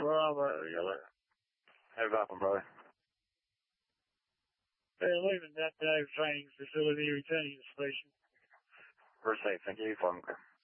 Bravo, Yellow. How about them, brother? They're leaving that training facility returning station. We're safe. Thank you. Fun.